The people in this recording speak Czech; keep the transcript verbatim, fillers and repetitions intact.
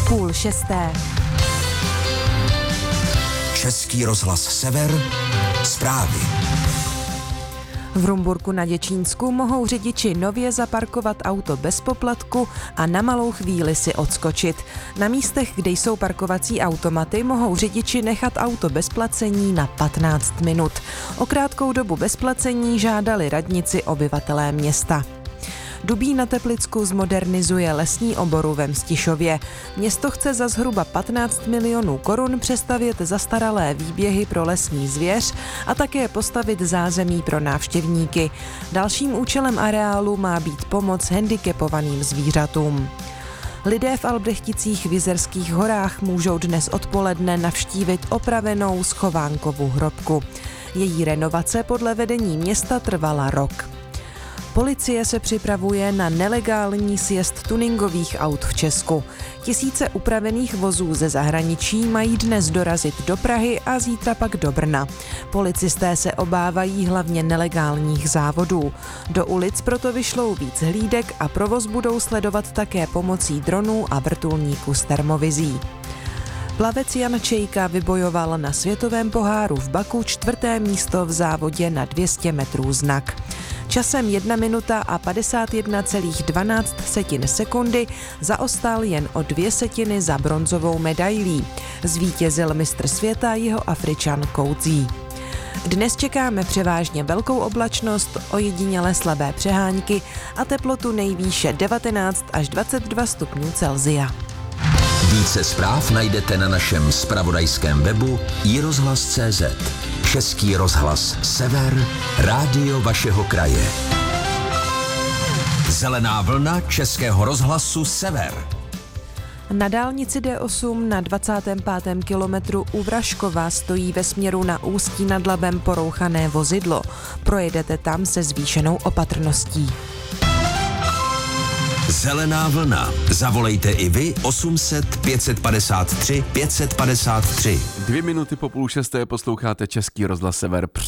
půl šesté. Český rozhlas Sever, zprávy. V Rumburku na Děčínsku mohou řidiči nově zaparkovat auto bez poplatku a na malou chvíli si odskočit. Na místech, kde jsou parkovací automaty, mohou řidiči nechat auto bez placení na patnáct minut. O krátkou dobu bez placení žádali radnici obyvatelé města. Dubí na Teplicku zmodernizuje lesní oboru ve Mstišově. Město chce za zhruba patnáct milionů korun přestavět zastaralé výběhy pro lesní zvěř a také postavit zázemí pro návštěvníky. Dalším účelem areálu má být pomoc handicapovaným zvířatům. Lidé v Albrechticích v Jizerských horách můžou dnes odpoledne navštívit opravenou Schovánkovu hrobku. Její renovace podle vedení města trvala rok. Policie se připravuje na nelegální sjezd tuningových aut v Česku. Tisíce upravených vozů ze zahraničí mají dnes dorazit do Prahy a zítra pak do Brna. Policisté se obávají hlavně nelegálních závodů. Do ulic proto vyšlou víc hlídek a provoz budou sledovat také pomocí dronů a vrtulníků s termovizí. Plavec Jan Čejka vybojoval na světovém poháru v Baku čtvrté místo v závodě na dvě stě metrů znak. Časem jedna minuta a padesát jedna celá dvanáct sekundy zaostal jen o dvě setiny za bronzovou medailí. Zvítězil mistr světa Jihoafričan Koudzí. Dnes čekáme převážně velkou oblačnost, ojediněle slabé přehánky a teplotu nejvýše devatenáct až dvacet dva stupňů Celsia. Více zpráv najdete na našem zpravodajském webu i rozhlas tečka cé zet. Český rozhlas Sever, rádio vašeho kraje. Zelená vlna Českého rozhlasu Sever. Na dálnici D osm na dvacátém pátém kilometru u Vraškova stojí ve směru na Ústí nad Labem porouchané vozidlo. Projedete tam se zvýšenou opatrností. Zelená vlna. Zavolejte i vy osm set pět set padesát tři pět set padesát tři. Dvě minuty po půl šesté posloucháte Český rozhlas Sever.